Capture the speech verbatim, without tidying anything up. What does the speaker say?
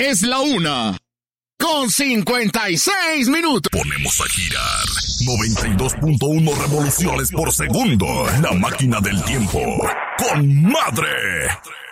Es la una con cincuenta y seis minutos. Ponemos a girar noventa y dos punto uno revoluciones por segundo. La máquina del tiempo. ¡Con madre!